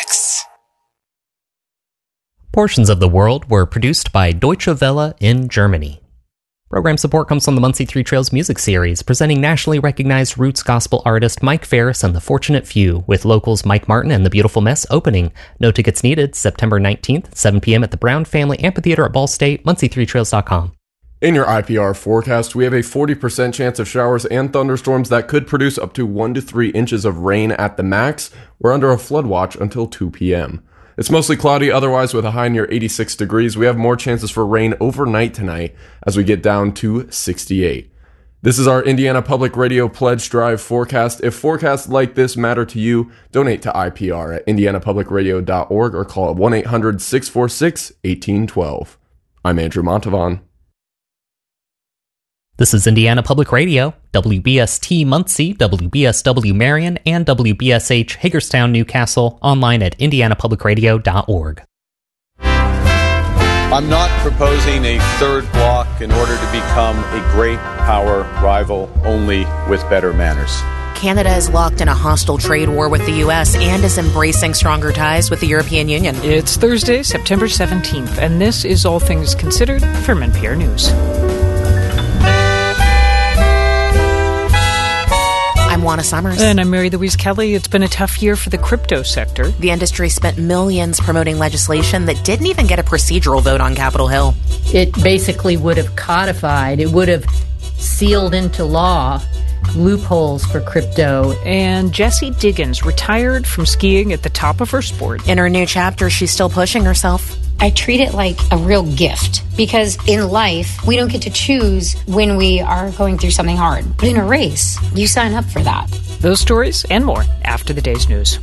Max. Portions of the World were produced by Deutsche Welle in Germany. Program support comes from the Muncie Three Trails music series, presenting nationally recognized roots gospel artist Mike Ferris and the Fortunate Few, with locals Mike Martin and the Beautiful Mess opening. No tickets needed, September 19th, 7 p.m. at the Brown Family Amphitheater at Ball State, muncie3trails.com. In your IPR forecast, we have a 40% chance of showers and thunderstorms that could produce up to 1 to 3 inches of rain at the max. We're under a flood watch until 2 p.m. It's mostly cloudy otherwise with a high near 86 degrees. We have more chances for rain overnight tonight as we get down to 68. This is our Indiana Public Radio Pledge Drive forecast. If forecasts like this matter to you, donate to IPR at indianapublicradio.org or call 1-800-646-1812. I'm Andrew Montavon. This is Indiana Public Radio, WBST Muncie, WBSW Marion, and WBSH Hagerstown, Newcastle, online at indianapublicradio.org. I'm not proposing a third block in order to become a great power rival, only with better manners. Canada is locked in a hostile trade war with the U.S. and is embracing stronger ties with the European Union. It's Thursday, September 17th, and this is All Things Considered from NPR News. I'm Juana Summers. And I'm Mary Louise Kelly. It's been a tough year for the crypto sector. The industry spent millions promoting legislation that didn't even get a procedural vote on Capitol Hill. It basically would have codified, it would have sealed into law loopholes for crypto. And Jessie Diggins retired from skiing at the top of her sport. In her new chapter, she's still pushing herself. I treat it like a real gift because in life, we don't get to choose when we are going through something hard. But in a race, you sign up for that. Those stories and more after the day's news.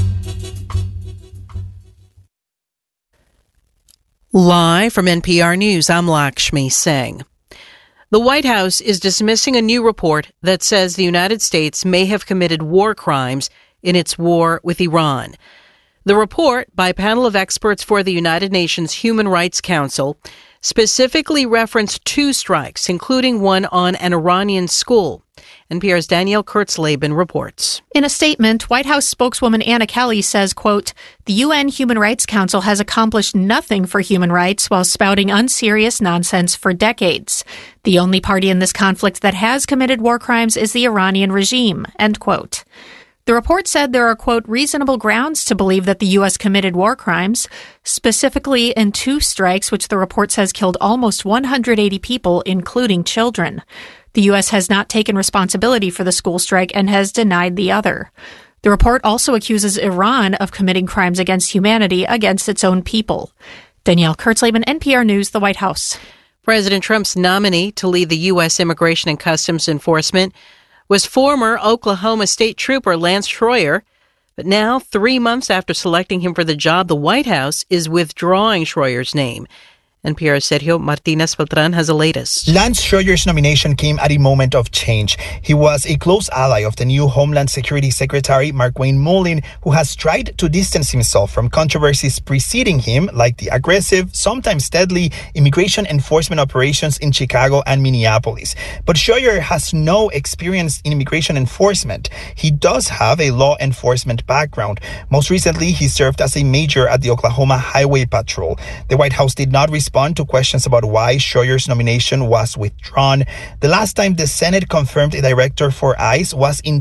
Live from NPR News, I'm Lakshmi Singh. The White House is dismissing a new report that says the United States may have committed war crimes in its war with Iran. The report, by a panel of experts for the United Nations Human Rights Council, specifically referenced 2 strikes, including one on an Iranian school. NPR's Danielle Kurtzleben reports. In a statement, White House spokeswoman Anna Kelly says, quote, "The UN Human Rights Council has accomplished nothing for human rights while spouting unserious nonsense for decades. The only party in this conflict that has committed war crimes is the Iranian regime," end quote. The report said there are, quote, "reasonable grounds to believe that the U.S. committed war crimes, specifically in 2 strikes, which the report says killed almost 180 people, including children. The U.S. has not taken responsibility for the school strike and has denied the other. The report also accuses Iran of committing crimes against humanity against its own people." Danielle Kurtzleben, NPR News, the White House. President Trump's nominee to lead the U.S. Immigration and Customs Enforcement was former Oklahoma State Trooper Lance Schroyer. But now, 3 months after selecting him for the job, the White House is withdrawing Schroyer's name. NPR's Sergio Martinez Beltran has the latest. Lance Schroyer's nomination came at a moment of change. He was a close ally of the new Homeland Security Secretary Markwayne Mullin, who has tried to distance himself from controversies preceding him, like the aggressive, sometimes deadly, immigration enforcement operations in Chicago and Minneapolis. But Schroyer has no experience in immigration enforcement. He does have a law enforcement background. Most recently, he served as a major at the Oklahoma Highway Patrol. The White House did not respond to questions about why Schroyer's nomination was withdrawn. The last time the Senate confirmed a director for ICE was in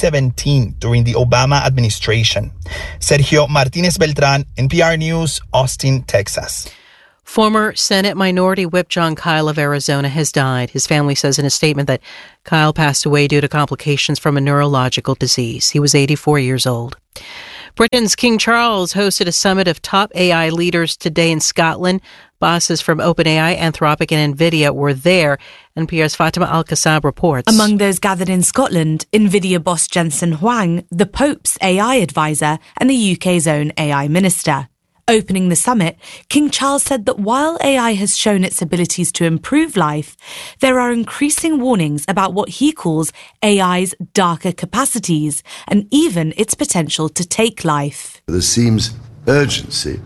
2017 during the Obama administration. Sergio Martinez Beltran, NPR News, Austin, Texas. Former Senate Minority Whip John Kyle of Arizona has died. His family says in a statement that Kyle passed away due to complications from a neurological disease. He was 84 years old. Britain's King Charles hosted a summit of top AI leaders today in Scotland. Bosses from OpenAI, Anthropic, and NVIDIA were there. NPR's Fatima Al-Qassab reports. Among those gathered in Scotland, NVIDIA boss Jensen Huang, the Pope's AI advisor, and the UK's own AI minister. Opening the summit, King Charles said that while AI has shown its abilities to improve life, there are increasing warnings about what he calls AI's darker capacities and even its potential to take life. There seems urgency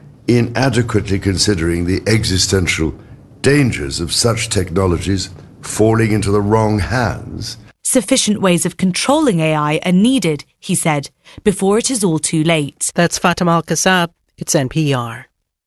in adequately considering the existential dangers of such technologies falling into the wrong hands. Sufficient ways of controlling AI are needed, he said, before it is all too late. That's Fatima Al-Kassab. It's NPR.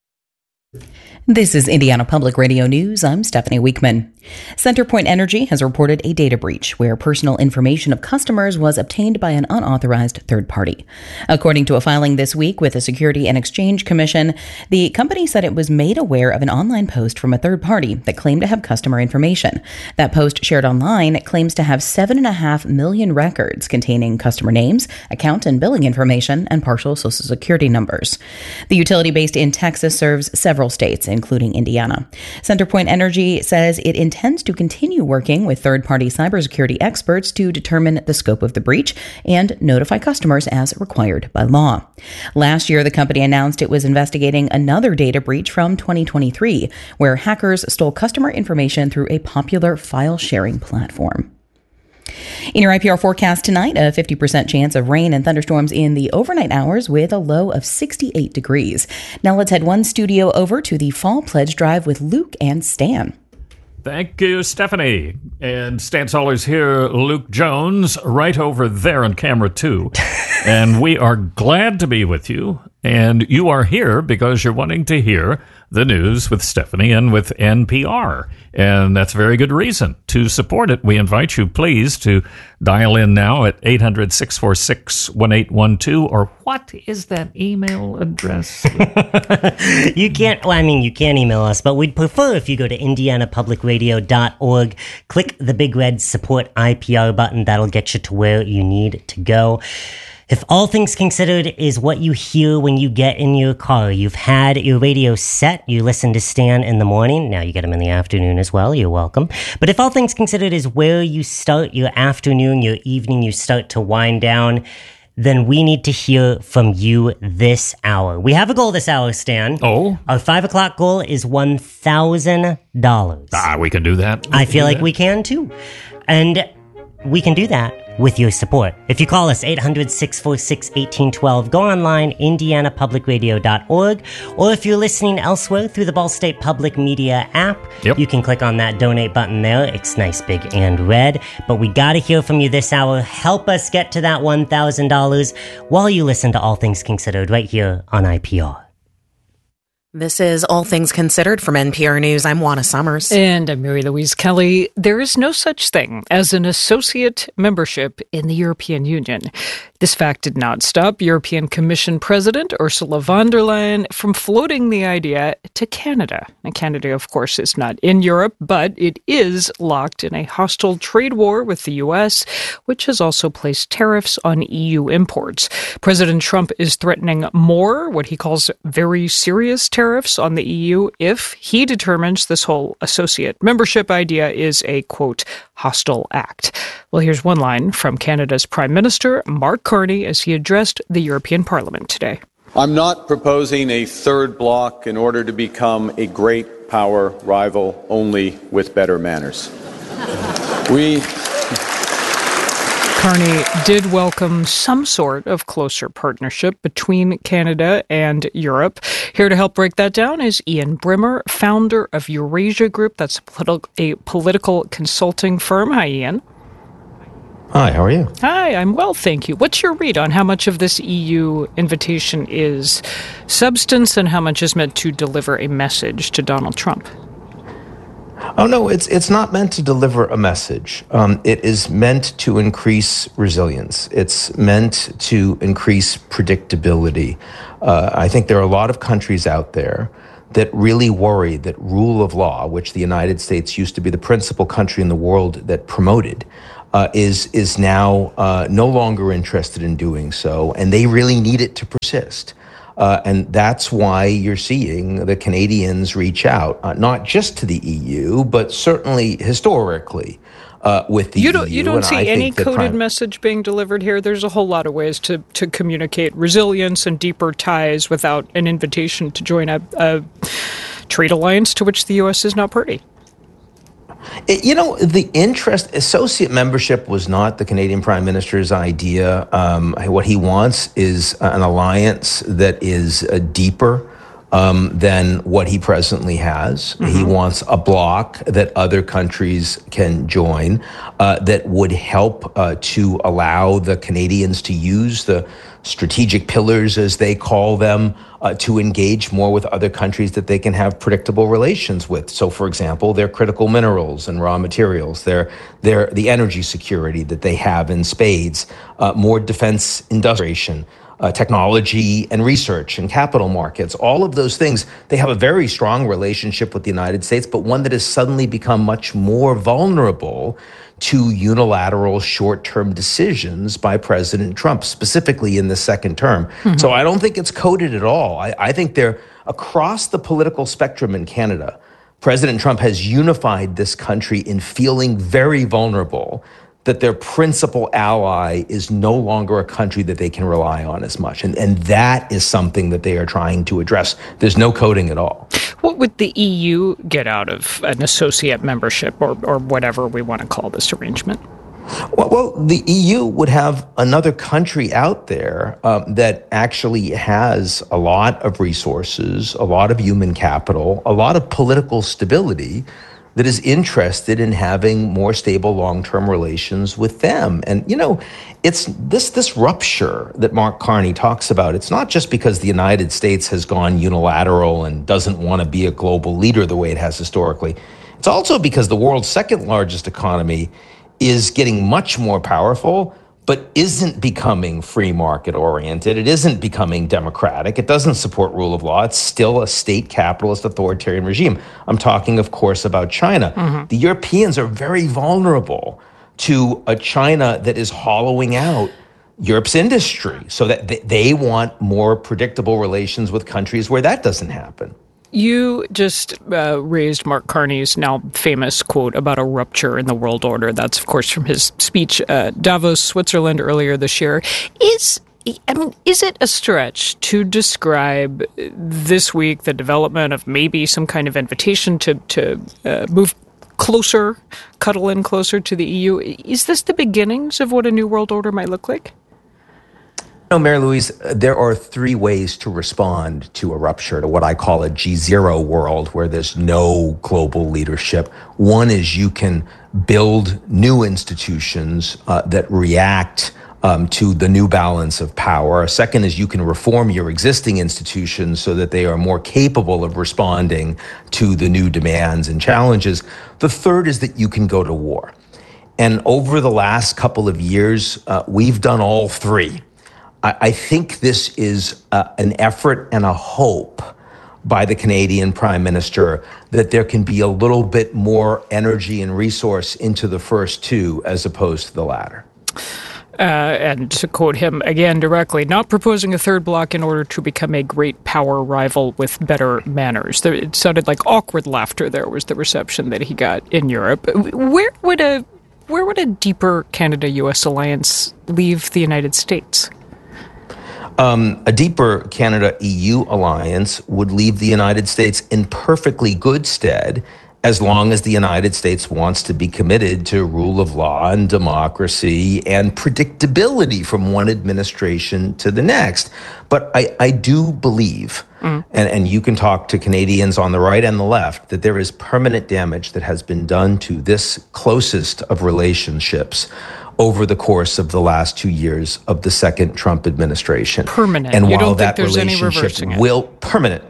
This is Indiana Public Radio News. I'm Stephanie Weekman. CenterPoint Energy has reported a data breach where personal information of customers was obtained by an unauthorized third party. According to a filing this week with the Security and Exchange Commission, the company said it was made aware of an online post from a third party that claimed to have customer information. That post shared online claims to have 7.5 million records containing customer names, account and billing information, and partial Social Security numbers. The utility based in Texas serves several states, including Indiana. CenterPoint Energy says it intends to continue working with third-party cybersecurity experts to determine the scope of the breach and notify customers as required by law. Last year, the company announced it was investigating another data breach from 2023, where hackers stole customer information through a popular file-sharing platform. In your IPR forecast tonight, a 50% chance of rain and thunderstorms in the overnight hours with a low of 68 degrees. Now let's head one studio over to the Fall Pledge Drive with Luke and Stan. Thank you, Stephanie. And Stan Sollers here, Luke Jones, right over there on camera, too. And we are glad to be with you. And you are here because you're wanting to hear the news with Stephanie and with NPR. And that's a very good reason to support it. We invite you, please, to dial in now at 800-646-1812. Or what is that email address? You can't email us, but we'd prefer if you go to indianapublicradio.org, click the big red support IPR button. That'll get you to where you need to go. If All Things Considered is what you hear when you get in your car, you've had your radio set, you listen to Stan in the morning, now you get him in the afternoon as well, you're welcome. But if All Things Considered is where you start your afternoon, your evening, you start to wind down, then we need to hear from you this hour. We have a goal this hour, Stan. Oh? Our 5 o'clock goal is $1,000. We can do that. I feel like we can too. And we can do that with your support. If you call us 800-646-1812, go online, indianapublicradio.org, or if you're listening elsewhere through the Ball State Public Media app, you can click on that donate button there. It's nice, big, and red. But we got to hear from you this hour. Help us get to that $1,000 while you listen to All Things Considered right here on IPR. This is All Things Considered from NPR News. I'm Juana Summers. And I'm Mary Louise Kelly. There is no such thing as an associate membership in the European Union. This fact did not stop European Commission President Ursula von der Leyen from floating the idea to Canada. Now, Canada, of course, is not in Europe, but it is locked in a hostile trade war with the U.S., which has also placed tariffs on EU imports. President Trump is threatening more, what he calls very serious tariffs on the EU if he determines this whole associate membership idea is a, quote, hostile act. Well, here's one line from Canada's Prime Minister, Mark Carney, as he addressed the European Parliament today. I'm not proposing a third bloc in order to become a great power rival only with better manners. Carney did welcome some sort of closer partnership between Canada and Europe. Here to help break that down is Ian Brimmer, founder of Eurasia Group. That's a political consulting firm. Hi, Ian. Hi, how are you? Hi, I'm well, thank you. What's your read on how much of this EU invitation is substance and how much is meant to deliver a message to Donald Trump? Oh, no, it's not meant to deliver a message. It is meant to increase resilience. It's meant to increase predictability. I think there are a lot of countries out there that really worry that rule of law, which the United States used to be the principal country in the world that promoted, is now no longer interested in doing so, and they really need it to persist. And that's why you're seeing the Canadians reach out, not just to the EU, but certainly historically with the EU. You don't see any coded message being delivered here. There's a whole lot of ways to communicate resilience and deeper ties without an invitation to join a trade alliance to which the U.S. is not party. The associate membership was not the Canadian Prime Minister's idea. What he wants is an alliance that is deeper, than what he presently has. Mm-hmm. He wants a bloc that other countries can join that would help to allow the Canadians to use the strategic pillars, as they call them, to engage more with other countries that they can have predictable relations with. So, for example, their critical minerals and raw materials, the energy security that they have in spades, more defense industrialization, technology and research and capital markets, all of those things. They have a very strong relationship with the United States, but one that has suddenly become much more vulnerable to unilateral short-term decisions by President Trump, specifically in the second term. Mm-hmm. So I don't think it's coded at all. I think they're across the political spectrum in Canada. President Trump has unified this country in feeling very vulnerable that their principal ally is no longer a country that they can rely on as much. And that is something that they are trying to address. There's no coding at all. What would the EU get out of an associate membership or whatever we want to call this arrangement? Well, the EU would have another country out there that actually has a lot of resources, a lot of human capital, a lot of political stability, that is interested in having more stable long-term relations with them. And, you know, it's this rupture that Mark Carney talks about. It's not just because the United States has gone unilateral and doesn't want to be a global leader the way it has historically. It's also because the world's second largest economy is getting much more powerful, but isn't becoming free market oriented. It isn't becoming democratic. It doesn't support rule of law. It's still a state capitalist authoritarian regime. I'm talking, of course, about China. Mm-hmm. The Europeans are very vulnerable to a China that is hollowing out Europe's industry, so that they want more predictable relations with countries where that doesn't happen. You just raised Mark Carney's now famous quote about a rupture in the world order. That's, of course, from his speech at Davos, Switzerland earlier this year. Is it a stretch to describe this week the development of maybe some kind of invitation to move closer, cuddle in closer to the EU? Is this the beginnings of what a new world order might look like? No, Mary Louise, there are three ways to respond to a rupture, to what I call a G0 world where there's no global leadership. One is you can build new institutions that react to the new balance of power. A second is you can reform your existing institutions so that they are more capable of responding to the new demands and challenges. The third is that you can go to war. And over the last couple of years, we've done all three. I think this is an effort and a hope by the Canadian Prime Minister that there can be a little bit more energy and resource into the first two as opposed to the latter. And to quote him again directly, not proposing a third bloc in order to become a great power rival with better manners. It sounded like awkward laughter there was the reception that he got in Europe. Where would a deeper Canada-US alliance leave the United States? A deeper Canada-EU alliance would leave the United States in perfectly good stead as long as the United States wants to be committed to rule of law and democracy and predictability from one administration to the next. But I do believe, and you can talk to Canadians on the right and the left, that there is permanent damage that has been done to this closest of relationships over the course of the last 2 years of the second Trump administration. Permanent. And you while don't that think there's any relationship reversing it? will permanent.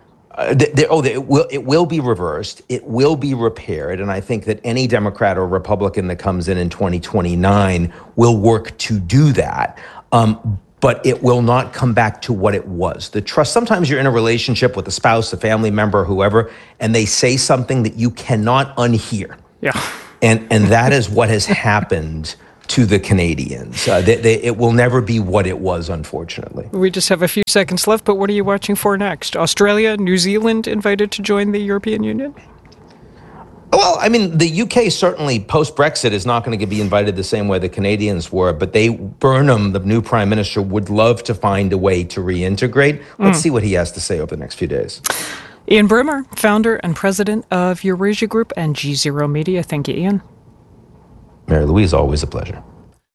It will be reversed. It will be repaired. And I think that any Democrat or Republican that comes in 2029 will work to do that. But it will not come back to what it was. The trust, sometimes you're in a relationship with a spouse, a family member, whoever, and they say something that you cannot unhear. Yeah. And that is what has happened to the Canadians. It will never be what it was, unfortunately. We just have a few seconds left, but what are you watching for next? Australia, New Zealand invited to join the European Union? Well, I mean, the UK certainly post-Brexit is not going to be invited the same way the Canadians were, but Burnham, the new prime minister, would love to find a way to reintegrate. Let's see what he has to say over the next few days. Ian Bremmer, founder and president of Eurasia Group and G0 Media. Thank you, Ian. Mary Louise, always a pleasure.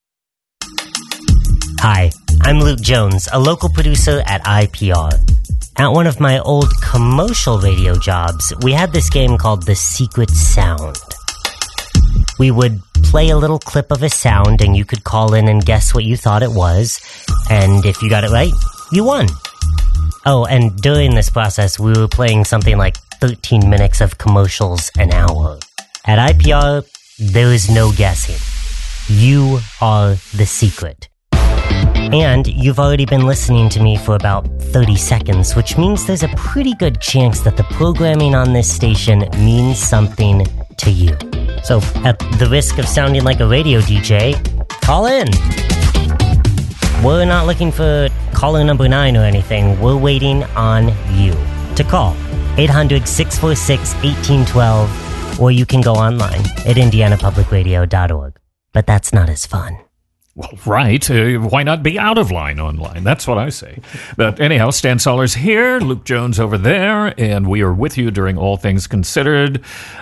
Hi, I'm Luke Jones, a local producer at IPR. At one of my old commercial radio jobs, we had this game called The Secret Sound. We would play a little clip of a sound and you could call in and guess what you thought it was. And if you got it right, you won. Oh, and during this process, we were playing something like 13 minutes of commercials an hour. At IPR, there is no guessing. You are the secret. And you've already been listening to me for about 30 seconds, which means there's a pretty good chance that the programming on this station means something to you. So, at the risk of sounding like a radio DJ, call in. We're not looking for caller number 9 or anything. We're waiting on you to call 800-646-1812, or you can go online at indianapublicradio.org. But that's not as fun. Well, right. Why not be out of line online? That's what I say. But anyhow, Stan Sollers here, Luke Jones over there, and we are with you during All Things Considered.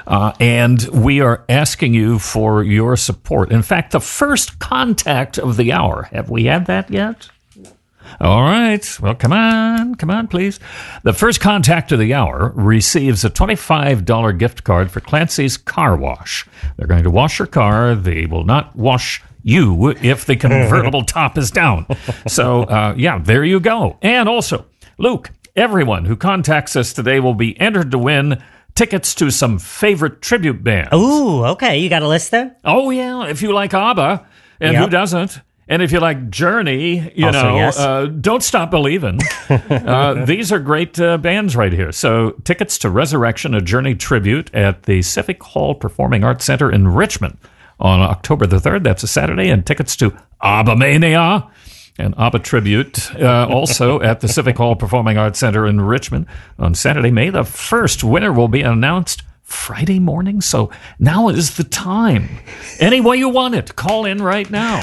And we are asking you for your support. In fact, the first contact of the hour. Have we had that yet? All right. Well, come on, please. The first contact of the hour receives a $25 gift card for Clancy's Car Wash. They're going to wash your car. They will not wash you if the convertible top is down. So, there you go. And also, Luke, everyone who contacts us today will be entered to win tickets to some favorite tribute bands. Ooh, okay. You got a list there? Oh, yeah. If you like ABBA, and who doesn't? And if you like Journey, yes. Don't Stop Believin'. These are great bands right here. So tickets to Resurrection, a Journey tribute at the Civic Hall Performing Arts Center in Richmond on October the 3rd. That's a Saturday. And tickets to ABBA Mania, an ABBA tribute, also at the Civic Hall Performing Arts Center in Richmond on Saturday, May the 1st. Winner will be announced Friday morning, so now is the time. Any way you want it, call in right now.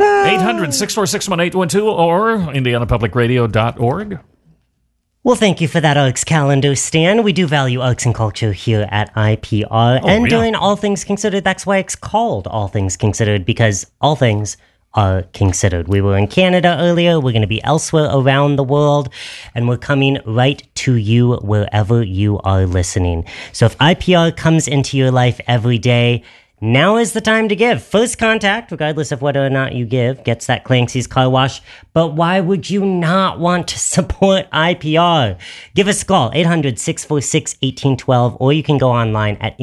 800-646-1812 or indianapublicradio.org. Well, thank you for that Arts calendar, Stan. We do value arts and culture here at IPR. During All Things Considered, that's why it's called All Things Considered, because all things are considered. We were in Canada earlier. We're going to be elsewhere around the world, and we're coming right to you wherever you are listening. So if IPR comes into your life every day, now is the time to give. First contact, regardless of whether or not you give, gets that Clancy's Car Wash. But why would you not want to support IPR? Give us a call, 800-646-1812, or you can go online at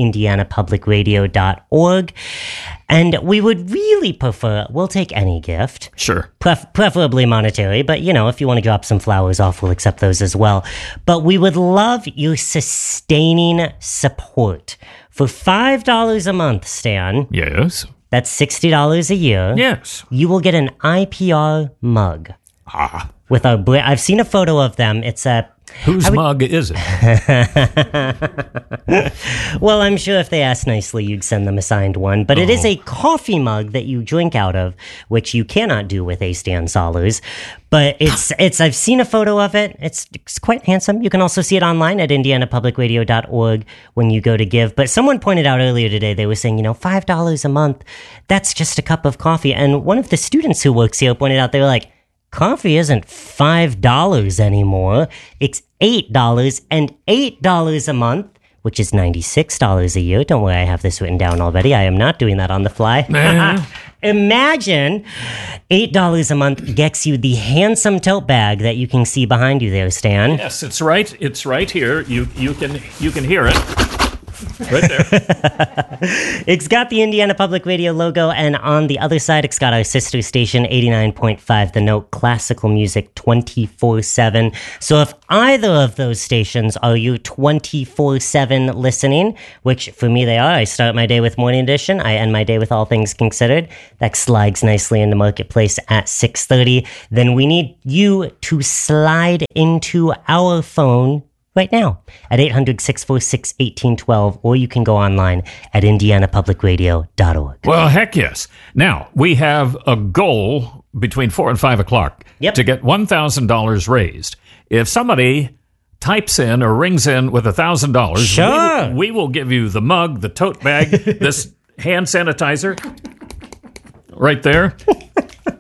indianapublicradio.org. And we would really prefer, we'll take any gift. Sure. Preferably monetary, but, if you want to drop some flowers off, we'll accept those as well. But we would love your sustaining support. For $5 a month, Stan. Yes. That's $60 a year. Yes. You will get an IPR mug. With our I've seen a photo of them. It's a... Whose mug is it? Well, I'm sure if they asked nicely, you'd send them a signed one. But it is a coffee mug that you drink out of, which you cannot do with a Stan Sollers. But it's. I've seen a photo of it. It's quite handsome. You can also see it online at indianapublicradio.org when you go to give. But someone pointed out earlier today, they were saying, $5 a month, that's just a cup of coffee. And one of the students who works here pointed out, they were like, coffee isn't $5 anymore. It's $8, and $8 a month, which is $96 a year. Don't worry, I have this written down already. I am not doing that on the fly. Imagine $8 a month gets you the handsome tote bag that you can see behind you there, Stan. Yes, it's right. It's right here. You can hear it. Right there. It's got the Indiana Public Radio logo, and on the other side, it's got our sister station, 89.5 The Note, classical music 24/7. So if either of those stations are you 24/7 listening, which for me they are, I start my day with Morning Edition, I end my day with All Things Considered. That slides nicely into Marketplace at 6:30. Then we need you to slide into our phone right now at 800-646-1812, or you can go online at indianapublicradio.org. Well, heck yes. Now, we have a goal between 4 and 5 o'clock to get $1,000 raised. If somebody types in or rings in with $1,000, sure, we will give you the mug, the tote bag, this hand sanitizer right there.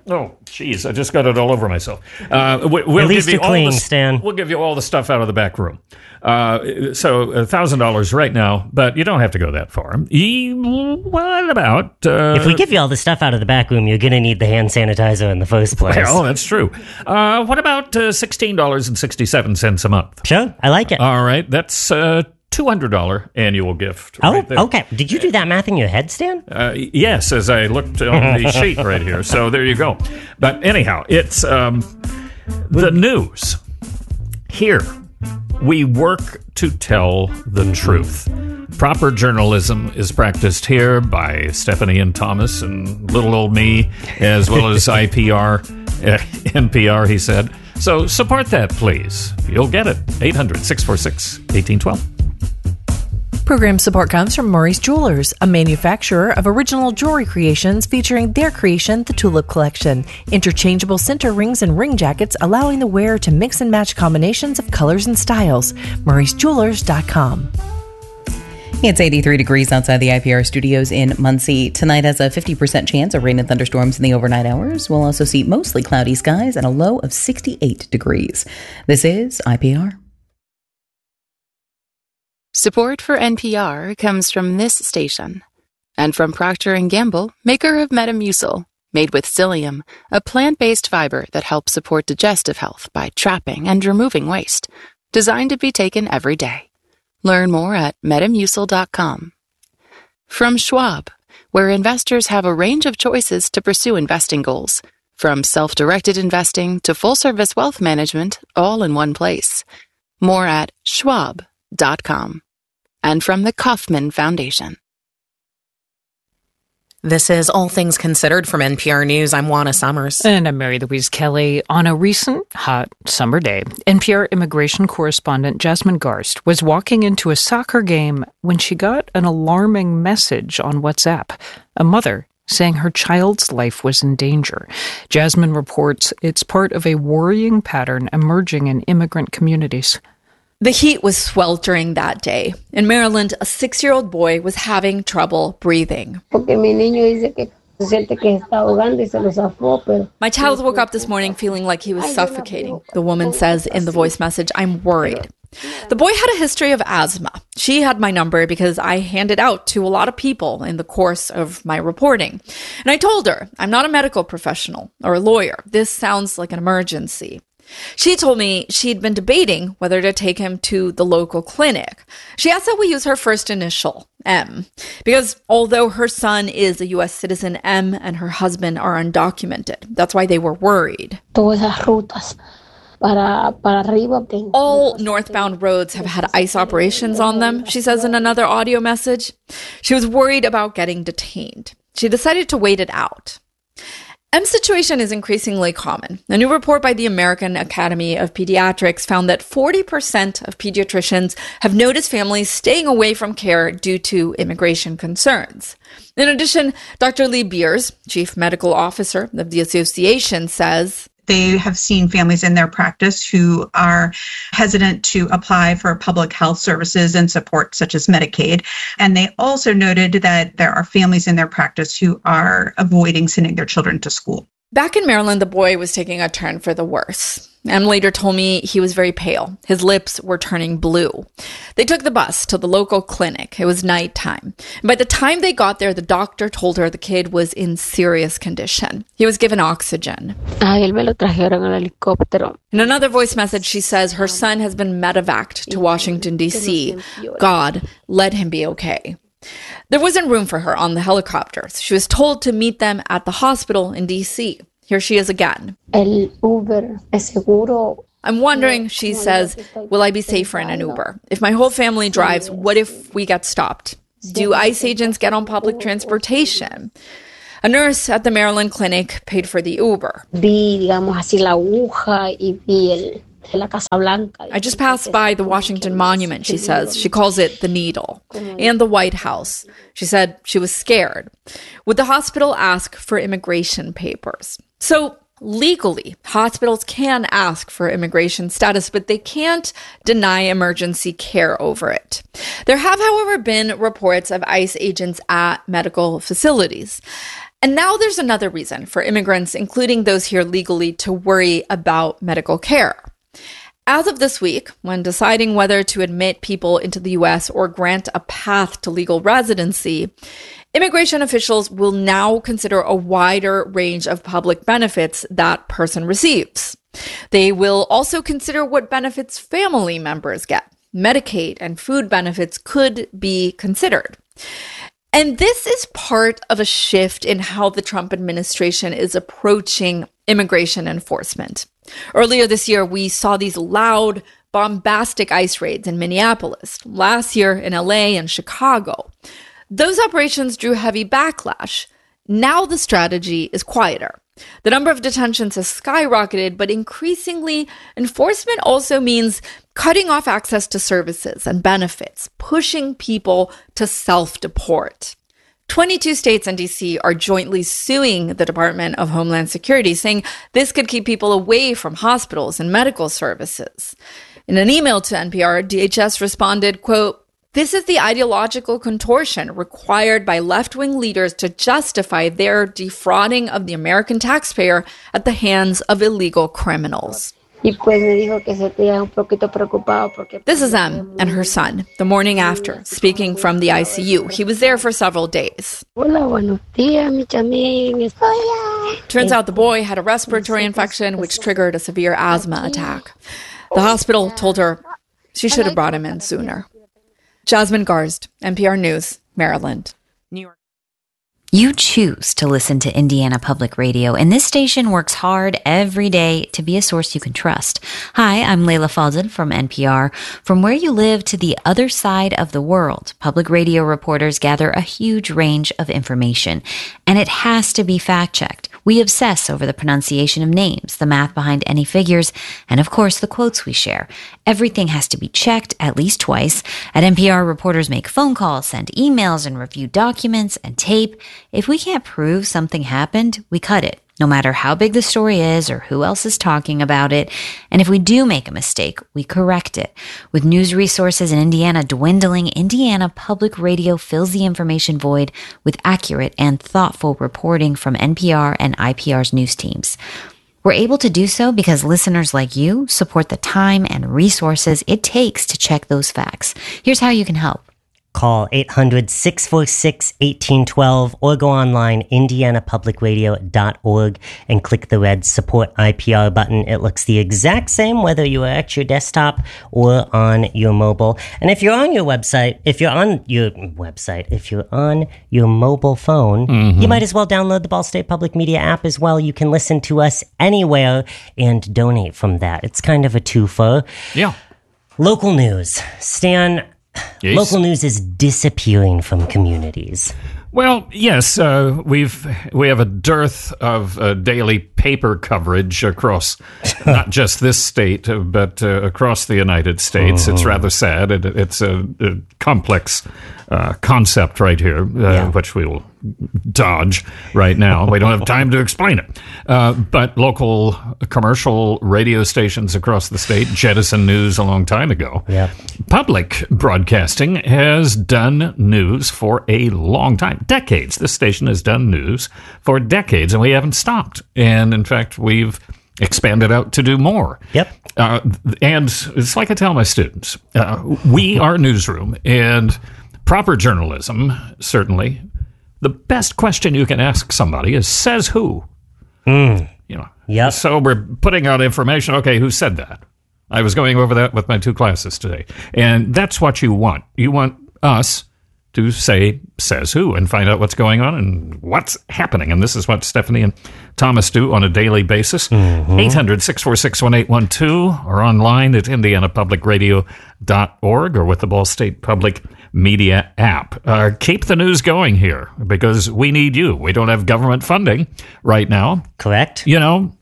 Oh, geez, I just got it all over myself. We'll At least give you you're clean, Stan. We'll give you all the stuff out of the back room. So $1,000 right now, but you don't have to go that far. What about... if we give you all the stuff out of the back room, you're going to need the hand sanitizer in the first place. Well, that's true. What about $16.67 a month? Sure, I like it. All right, that's $200 annual gift. Oh, right there. okay. Did you do that math in your head, Stan? Yes, as I looked on the sheet right here. So there you go. But anyhow, it's the news. Here, we work to tell the truth. Proper journalism is practiced here by Stephanie and Thomas and little old me, as well as IPR, NPR, he said. So support that, please. You'll get it. 800-646-1812. Program support comes from Maurice Jewelers, a manufacturer of original jewelry creations featuring their creation, the Tulip Collection. Interchangeable center rings and ring jackets allowing the wearer to mix and match combinations of colors and styles. MauriceJewelers.com. It's 83 degrees outside the IPR studios in Muncie. Tonight has a 50% chance of rain and thunderstorms in the overnight hours. We'll also see mostly cloudy skies and a low of 68 degrees. This is IPR. Support for NPR comes from this station and from Procter & Gamble, maker of Metamucil, made with psyllium, a plant-based fiber that helps support digestive health by trapping and removing waste, designed to be taken every day. Learn more at metamucil.com. From Schwab, where investors have a range of choices to pursue investing goals, from self-directed investing to full-service wealth management, all in one place. More at schwab.com. And from the Kauffman Foundation. This is All Things Considered from NPR News. I'm Juana Summers. And I'm Mary Louise Kelly. On a recent hot summer day, NPR immigration correspondent Jasmine Garst was walking into a soccer game when she got an alarming message on WhatsApp. A mother saying her child's life was in danger. Jasmine reports it's part of a worrying pattern emerging in immigrant communities. The heat was sweltering that day. In Maryland, a 6-year-old boy was having trouble breathing. My child woke up this morning feeling like he was suffocating. The woman says in the voice message, "I'm worried." The boy had a history of asthma. She had my number because I handed out to a lot of people in the course of my reporting. And I told her, I'm not a medical professional or a lawyer. This sounds like an emergency. She told me she'd been debating whether to take him to the local clinic. She asked that we use her first initial, M, because although her son is a U.S. citizen, M and her husband are undocumented. That's why they were worried. All northbound roads have had ICE operations on them, she says in another audio message. She was worried about getting detained. She decided to wait it out. M's situation is increasingly common. A new report by the American Academy of Pediatrics found that 40% of pediatricians have noticed families staying away from care due to immigration concerns. In addition, Dr. Lee Beers, chief medical officer of the association, says, they have seen families in their practice who are hesitant to apply for public health services and support such as Medicaid. And they also noted that there are families in their practice who are avoiding sending their children to school. Back in Maryland, the boy was taking a turn for the worse. Em later told me he was very pale. His lips were turning blue. They took the bus to the local clinic. It was nighttime. And by the time they got there, the doctor told her the kid was in serious condition. He was given oxygen. In another voice message, she says her son has been medevaced to Washington, D.C. God, let him be okay. There wasn't room for her on the helicopters. She was told to meet them at the hospital in D.C. Here she is again. I'm wondering, she says, will I be safer in an Uber? If my whole family drives, what if we get stopped? Do ICE agents get on public transportation? A nurse at the Maryland clinic paid for the Uber. I just passed by the Washington Monument, she says. She calls it the Needle. And the White House. She said she was scared. Would the hospital ask for immigration papers? So legally, hospitals can ask for immigration status, but they can't deny emergency care over it. There have, however, been reports of ICE agents at medical facilities. And now there's another reason for immigrants, including those here legally, to worry about medical care. As of this week, when deciding whether to admit people into the U.S. or grant a path to legal residency, immigration officials will now consider a wider range of public benefits that person receives. They will also consider what benefits family members get. Medicaid and food benefits could be considered. And this is part of a shift in how the Trump administration is approaching immigration enforcement. Earlier this year, we saw these loud, bombastic ICE raids in Minneapolis. Last year in LA and Chicago. Those operations drew heavy backlash. Now the strategy is quieter. The number of detentions has skyrocketed, but increasingly, enforcement also means cutting off access to services and benefits, pushing people to self-deport. 22 states and D.C. are jointly suing the Department of Homeland Security, saying this could keep people away from hospitals and medical services. In an email to NPR, DHS responded, quote, "This is the ideological contortion required by left-wing leaders to justify their defrauding of the American taxpayer at the hands of illegal criminals." This is Em and her son, the morning after, speaking from the ICU. He was there for several days. Turns out the boy had a respiratory infection, which triggered a severe asthma attack. The hospital told her she should have brought him in sooner. Jasmine Garsd, NPR News, Maryland. New York. You choose to listen to Indiana Public Radio, and this station works hard every day to be a source you can trust. Hi, I'm Layla Falden from NPR. From where you live to the other side of the world, public radio reporters gather a huge range of information, and it has to be fact-checked. We obsess over the pronunciation of names, the math behind any figures, and of course the quotes we share. Everything has to be checked at least twice. At NPR, reporters make phone calls, send emails, and review documents and tape. If we can't prove something happened, we cut it, no matter how big the story is or who else is talking about it. And if we do make a mistake, we correct it. With news resources in Indiana dwindling, Indiana Public Radio fills the information void with accurate and thoughtful reporting from NPR and IPR's news teams. We're able to do so because listeners like you support the time and resources it takes to check those facts. Here's how you can help. Call 800-646-1812 or go online, indianapublicradio.org, and click the red Support IPR button. It looks the exact same whether you are at your desktop or on your mobile. And if you're on your website, if you're on your mobile phone, you might as well download the Ball State Public Media app as well. You can listen to us anywhere and donate from that. It's kind of a twofer. Yeah. Local news. Stan, yes. Local news is disappearing from communities. Well, yes, we have a dearth of daily paper coverage across not just this state, but across the United States. It's rather sad. It's a complex concept right here, which we will dodge right now. We don't have time to explain it. But local commercial radio stations across the state jettisoned news a long time ago. Yeah. Public broadcasting has done news for a long time. Decades. This station has done news for decades, and we haven't stopped. And in fact, we've expanded out to do more. Yep. And it's like I tell my students, we are a newsroom, and proper journalism, certainly, the best question you can ask somebody is, says who? You know. Yep. So we're putting out information. Okay, who said that? I was going over that with my two classes today. And that's what you want. You want us to say, says who, and find out what's going on and what's happening. And this is what Stephanie and Thomas do on a daily basis. 800-646-1812 or online at indianapublicradio.org or with the Ball State Public Media app. Keep the news going here because we need you. We don't have government funding right now. Correct. You know,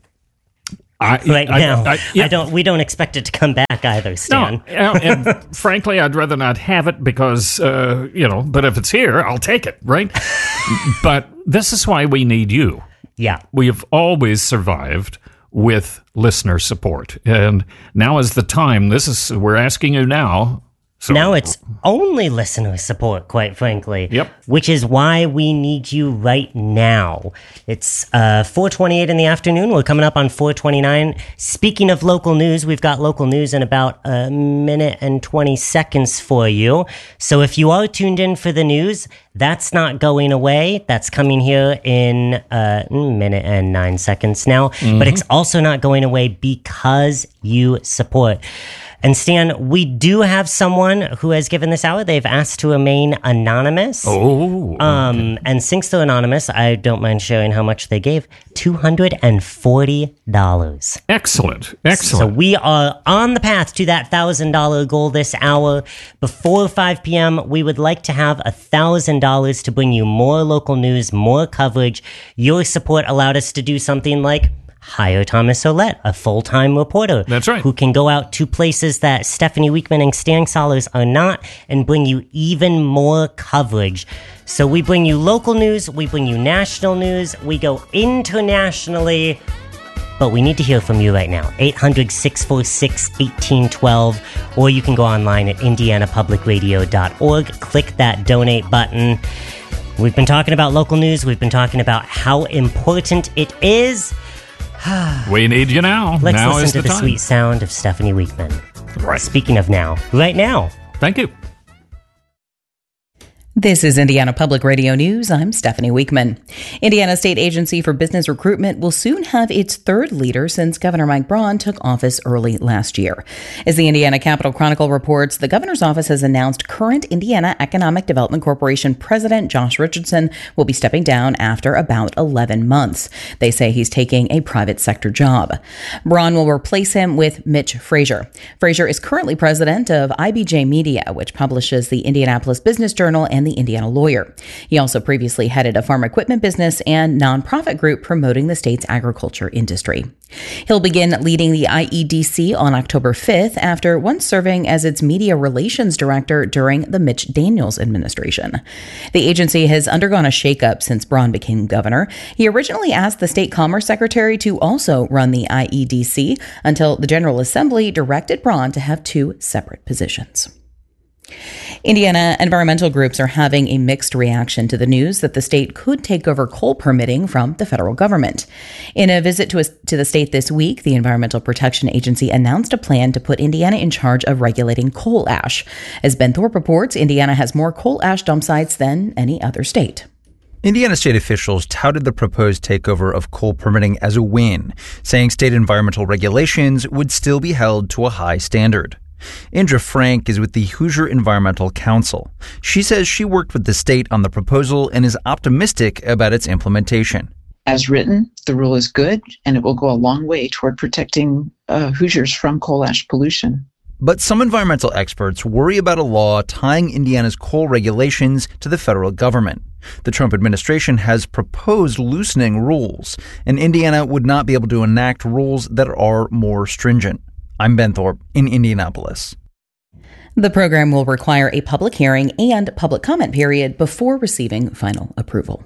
we don't expect it to come back either, Stan. No, and frankly, I'd rather not have it because, but if it's here, I'll take it, right? But this is why we need you. Yeah. We have always survived with listener support. And now is the time. We're asking you now, So now it's only listener support, quite frankly. Yep. Which is why we need you right now. It's 4:28 in the afternoon. We're coming up on 4:29. Speaking of local news, we've got local news in about a minute and 20 seconds for you. So if you are tuned in for the news, that's not going away. That's coming here in a minute and 9 seconds now. Mm-hmm. But it's also not going away because you support. And Stan, we do have someone who has given this hour. They've asked to remain anonymous. Oh. Okay. And since they're anonymous, I don't mind sharing how much they gave. $240. Excellent. So we are on the path to that $1,000 goal this hour. Before 5 p.m., we would like to have $1,000 to bring you more local news, more coverage. Your support allowed us to do something like hire Thomas Ouellette, a full-time reporter. That's right. Who can go out to places that Stephanie Weekman and Stan Sollers are not and bring you even more coverage. So we bring you local news, we bring you national news, we go internationally, but we need to hear from you right now. 800-646-1812, or you can go online at indianapublicradio.org. Click that donate button. We've been talking about local news. We've been talking about how important it is. We need you now. Let's now listen is to the time. sweet sound of Stephanie Weekman. Right. Speaking of now, right now. Thank you. This is Indiana Public Radio News. I'm Stephanie Weekman. Indiana State Agency for Business Recruitment will soon have its third leader since Governor Mike Braun took office early last year. As the Indiana Capital Chronicle reports, the governor's office has announced current Indiana Economic Development Corporation President Josh Richardson will be stepping down after about 11 months. They say he's taking a private sector job. Braun will replace him with Mitch Frazier. Frazier is currently president of IBJ Media, which publishes the Indianapolis Business Journal and the Indiana Lawyer. He also previously headed a farm equipment business and nonprofit group promoting the state's agriculture industry. He'll begin leading the IEDC on October 5th after once serving as its media relations director during the Mitch Daniels administration. The agency has undergone a shakeup since Braun became governor. He originally asked the state commerce secretary to also run the IEDC until the General Assembly directed Braun to have two separate positions. Indiana environmental groups are having a mixed reaction to the news that the state could take over coal permitting from the federal government. In a visit to the state this week, the Environmental Protection Agency announced a plan to put Indiana in charge of regulating coal ash. As Ben Thorpe reports, Indiana has more coal ash dump sites than any other state. Indiana state officials touted the proposed takeover of coal permitting as a win, saying state environmental regulations would still be held to a high standard. Indra Frank is with the Hoosier Environmental Council. She says she worked with the state on the proposal and is optimistic about its implementation. As written, the rule is good, and it will go a long way toward protecting Hoosiers from coal ash pollution. But some environmental experts worry about a law tying Indiana's coal regulations to the federal government. The Trump administration has proposed loosening rules, and Indiana would not be able to enact rules that are more stringent. I'm Ben Thorpe in Indianapolis. The program will require a public hearing and public comment period before receiving final approval.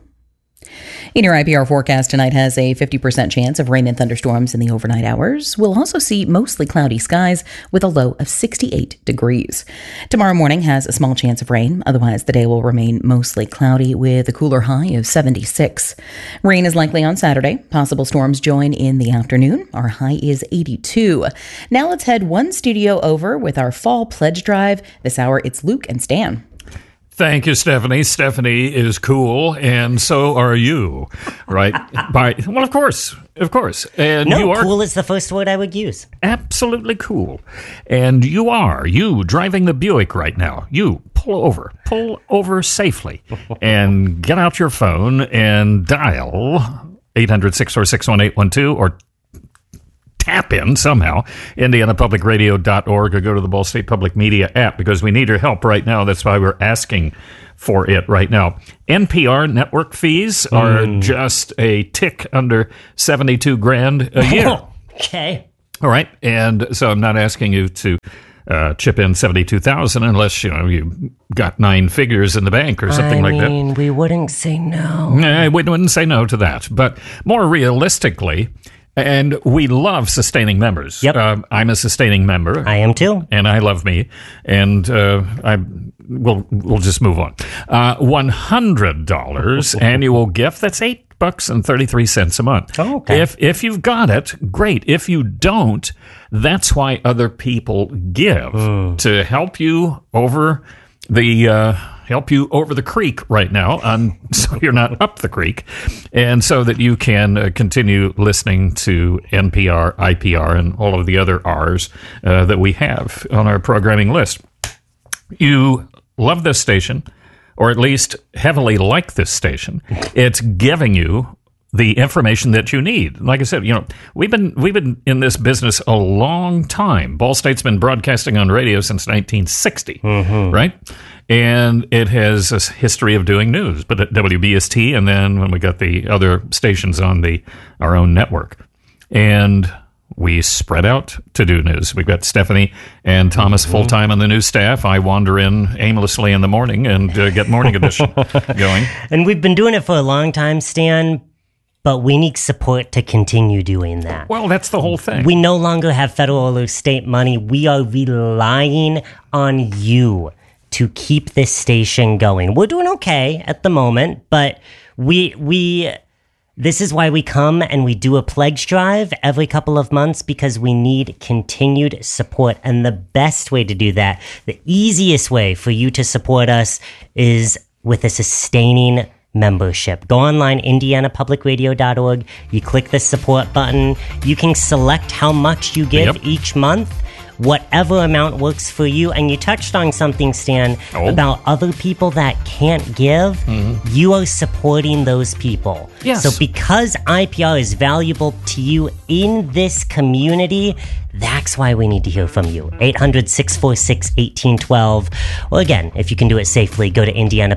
In your IPR forecast tonight has a 50% chance of rain and thunderstorms in the overnight hours. We'll also see mostly cloudy skies with a low of 68 degrees. Tomorrow morning has a small chance of rain. Otherwise, the day will remain mostly cloudy with a cooler high of 76. Rain is likely on Saturday. Possible storms join in the afternoon. Our high is 82. Now let's head one studio over with our fall pledge drive. This hour, it's Luke and Stan. Thank you, Stephanie. Stephanie is cool, and so are you, right? Well, of course. And no, you are cool is the first word I would use. Absolutely cool. And you driving the Buick right now. You pull over safely, and get out your phone and dial 800-646-1812 or tap in somehow, indianapublicradio.org, or go to the Ball State Public Media app, because we need your help right now. That's why we're asking for it right now. NPR network fees are just a tick under $72,000 a year. Okay. All right. And so I'm not asking you to chip in $72,000 unless, you got 9 figures in the bank or something like that. We wouldn't say no. We wouldn't say no to that. But more realistically, And we love sustaining members. Yep. I'm a sustaining member. I am too. And I love me. And we'll just move on. $100 annual gift. That's $8.33 a month. Oh, okay. If you've got it, great. If you don't, that's why other people give to help you over the creek right now, so you're not up the creek, and so that you can continue listening to NPR, IPR, and all of the other R's that we have on our programming list. You love this station, or at least heavily like this station. It's giving you the information that you need. Like I said, we've been in this business a long time. Ball State's been broadcasting on radio since 1960, right? And it has a history of doing news, but at WBST, and then when we got the other stations on our own network. And we spread out to do news. We've got Stephanie and Thomas full-time on the news staff. I wander in aimlessly in the morning and get Morning Edition going. And we've been doing it for a long time, Stan, but we need support to continue doing that. Well, that's the whole thing. We no longer have federal or state money. We are relying on you to keep this station going. We're doing okay at the moment, but this is why we come and we do a pledge drive every couple of months, because we need continued support. And the best way to do that, the easiest way for you to support us, is with a sustaining membership. Go online, indianapublicradio.org. You click the support button. You can select how much you give each month. Whatever amount works for you. And you touched on something, Stan, about other people that can't give. You are supporting those people. Yes. So because IPR is valuable to you in this community, that's why we need to hear from you. 800-646-1812. Or again, if you can do it safely, go to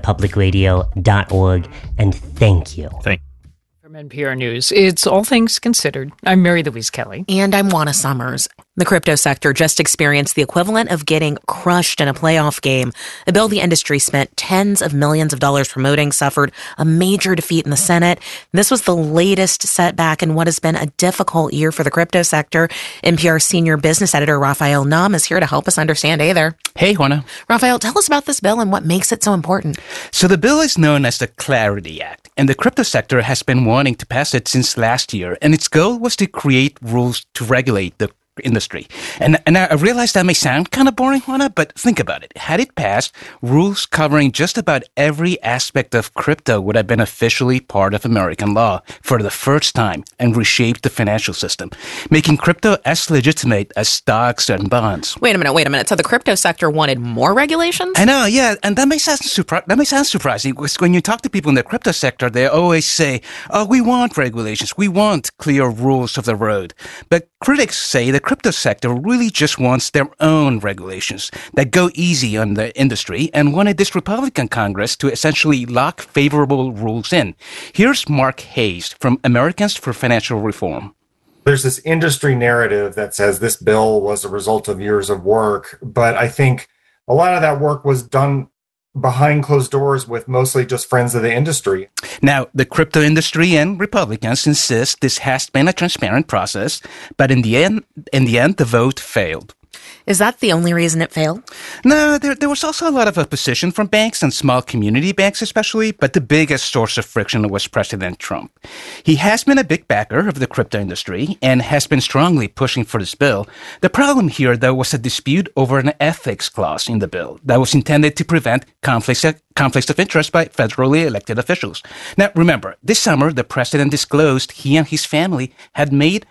indianapublicradio.org. And thank you. From NPR News, it's All Things Considered. I'm Mary Louise Kelly. And I'm Juana Summers. The crypto sector just experienced the equivalent of getting crushed in a playoff game. A bill the industry spent tens of millions of dollars promoting suffered a major defeat in the Senate. This was the latest setback in what has been a difficult year for the crypto sector. NPR senior business editor Raphael Nahm is here to help us understand. Hey there. Hey, Juana. Raphael, tell us about this bill and what makes it so important. So the bill is known as the Clarity Act, and the crypto sector has been wanting to pass it since last year, and its goal was to create rules to regulate the industry. And I realize that may sound kind of boring, Juana, but think about it. Had it passed, rules covering just about every aspect of crypto would have been officially part of American law for the first time and reshaped the financial system, making crypto as legitimate as stocks and bonds. Wait a minute. So the crypto sector wanted more regulations? I know, yeah, and that may sound surprising, because when you talk to people in the crypto sector, they always say, "Oh, we want regulations, we want clear rules of the road." But critics say the crypto sector really just wants their own regulations that go easy on the industry, and wanted this Republican Congress to essentially lock favorable rules in. Here's Mark Hayes from Americans for Financial Reform. There's this industry narrative that says this bill was a result of years of work, but I think a lot of that work was done behind closed doors with mostly just friends of the industry. Now, the crypto industry and Republicans insist this has been a transparent process, but in the end, the vote failed. Is that the only reason it failed? No, there was also a lot of opposition from banks and small community banks especially, but the biggest source of friction was President Trump. He has been a big backer of the crypto industry and has been strongly pushing for this bill. The problem here, though, was a dispute over an ethics clause in the bill that was intended to prevent conflicts of interest by federally elected officials. Now, remember, this summer, the president disclosed he and his family had made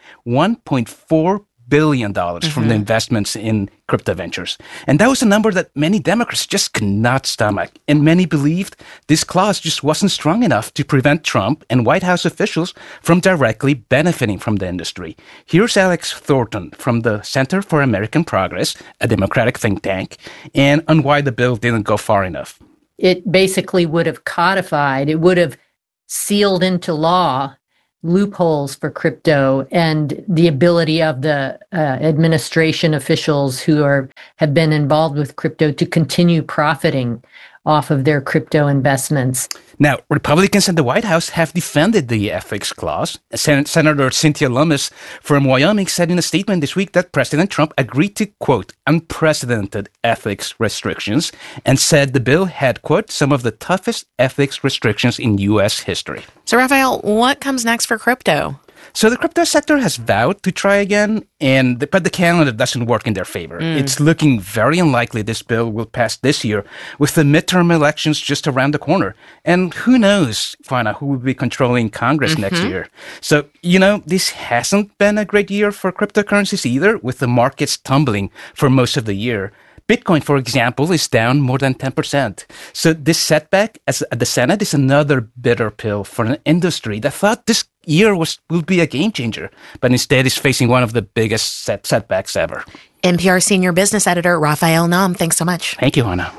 $1.4 billion from the investments in crypto ventures. And that was a number that many Democrats just could not stomach. And many believed this clause just wasn't strong enough to prevent Trump and White House officials from directly benefiting from the industry. Here's Alex Thornton from the Center for American Progress, a Democratic think tank, and on why the bill didn't go far enough. It basically would have codified, it would have sealed into law loopholes for crypto and the ability of the administration officials who have been involved with crypto to continue profiting off of their crypto investments. Now, Republicans in the White House have defended the ethics clause. Senator Cynthia Lummis from Wyoming said in a statement this week that President Trump agreed to, quote, unprecedented ethics restrictions and said the bill had, quote, some of the toughest ethics restrictions in U.S. history. So, Raphael, what comes next for crypto? So the crypto sector has vowed to try again, but the calendar doesn't work in their favor. It's looking very unlikely this bill will pass this year, with the midterm elections just around the corner. And who knows, Fana, who will be controlling Congress next year. So, this hasn't been a great year for cryptocurrencies either, with the markets tumbling for most of the year. Bitcoin, for example, is down more than 10%. So this setback at the Senate is another bitter pill for an industry that thought this year will be a game changer, but instead is facing one of the biggest setbacks ever. NPR senior business editor Raphael Nahm, thanks so much. Thank you, Anna.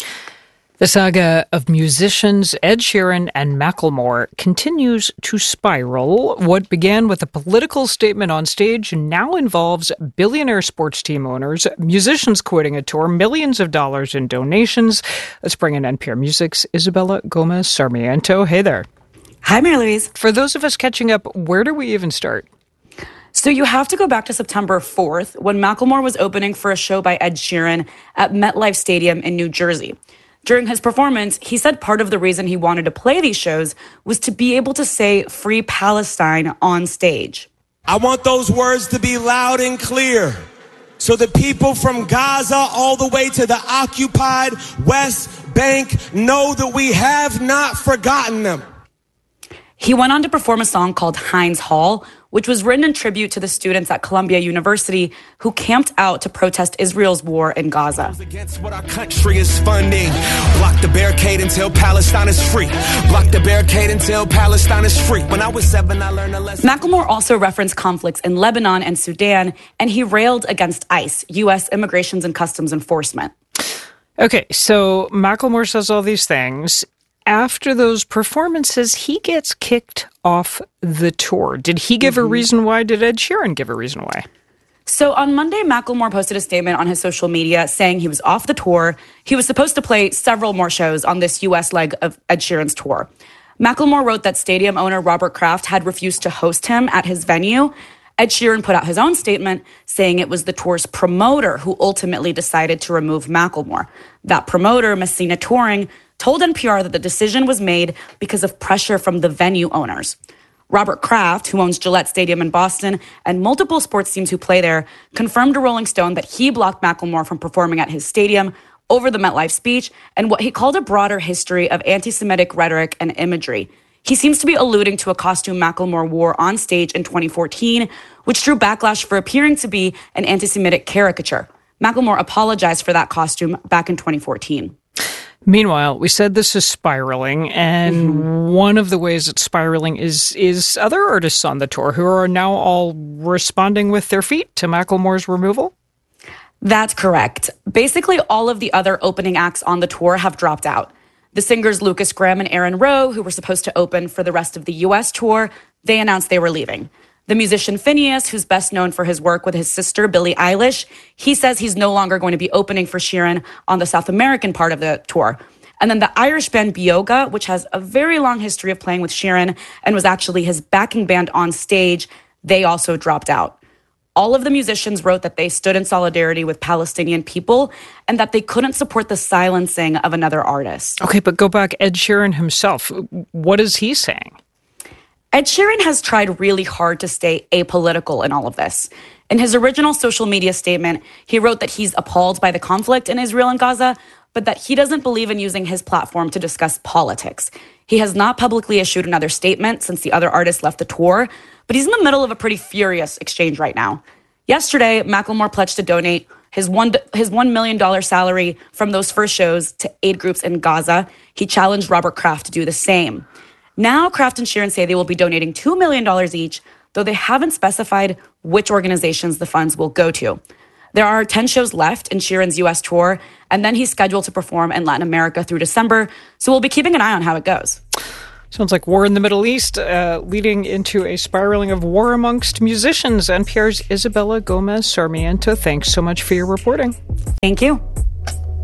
The saga of musicians Ed Sheeran and Macklemore continues to spiral. What began with a political statement on stage now involves billionaire sports team owners, musicians quitting a tour, millions of dollars in donations. Let's bring in NPR Music's Isabella Gomez Sarmiento. Hey there. Hi, Mary Louise. For those of us catching up, where do we even start? So you have to go back to September 4th when Macklemore was opening for a show by Ed Sheeran at MetLife Stadium in New Jersey. During his performance, he said part of the reason he wanted to play these shows was to be able to say Free Palestine on stage. I want those words to be loud and clear so the people from Gaza all the way to the occupied West Bank know that we have not forgotten them. He went on to perform a song called Heinz Hall, which was written in tribute to the students at Columbia University who camped out to protest Israel's war in Gaza. Against what our country is funding. Block the barricade until Palestine is free. Block the barricade until Palestine is free. When I was 7, I learned a lesson. Macklemore also referenced conflicts in Lebanon and Sudan, and he railed against ICE, U.S. Immigration and Customs Enforcement. Okay, so Macklemore says all these things. After those performances, he gets kicked off the tour. Did he give a reason why? Did Ed Sheeran give a reason why? So on Monday, Macklemore posted a statement on his social media saying he was off the tour. He was supposed to play several more shows on this U.S. leg of Ed Sheeran's tour. Macklemore wrote that stadium owner Robert Kraft had refused to host him at his venue. Ed Sheeran put out his own statement saying it was the tour's promoter who ultimately decided to remove Macklemore. That promoter, Messina Touring, told NPR that the decision was made because of pressure from the venue owners. Robert Kraft, who owns Gillette Stadium in Boston and multiple sports teams who play there, confirmed to Rolling Stone that he blocked Macklemore from performing at his stadium over the MetLife speech and what he called a broader history of anti-Semitic rhetoric and imagery. He seems to be alluding to a costume Macklemore wore on stage in 2014, which drew backlash for appearing to be an anti-Semitic caricature. Macklemore apologized for that costume back in 2014. Meanwhile, we said this is spiraling, and one of the ways it's spiraling is other artists on the tour who are now all responding with their feet to Macklemore's removal? That's correct. Basically, all of the other opening acts on the tour have dropped out. The singers Lucas Graham and Aaron Rowe, who were supposed to open for the rest of the U.S. tour, they announced they were leaving. The musician Finneas, who's best known for his work with his sister, Billie Eilish, he says he's no longer going to be opening for Sheeran on the South American part of the tour. And then the Irish band Bioga, which has a very long history of playing with Sheeran and was actually his backing band on stage, they also dropped out. All of the musicians wrote that they stood in solidarity with Palestinian people and that they couldn't support the silencing of another artist. Okay, but go back, Ed Sheeran himself. What is he saying? Ed Sheeran has tried really hard to stay apolitical in all of this. In his original social media statement, he wrote that he's appalled by the conflict in Israel and Gaza, but that he doesn't believe in using his platform to discuss politics. He has not publicly issued another statement since the other artists left the tour, but he's in the middle of a pretty furious exchange right now. Yesterday, Macklemore pledged to donate his $1 million salary from those first shows to aid groups in Gaza. He challenged Robert Kraft to do the same. Now, Kraft and Sheeran say they will be donating $2 million each, though they haven't specified which organizations the funds will go to. There are 10 shows left in Sheeran's U.S. tour, and then he's scheduled to perform in Latin America through December, so we'll be keeping an eye on how it goes. Sounds like war in the Middle East, leading into a spiraling of war amongst musicians. NPR's Isabella Gomez Sarmiento, thanks so much for your reporting. Thank you.